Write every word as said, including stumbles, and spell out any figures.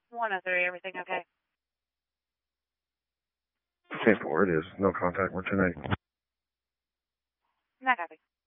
one oh three, everything okay? ten four, it is. No contact. We're ten eight. Not copy.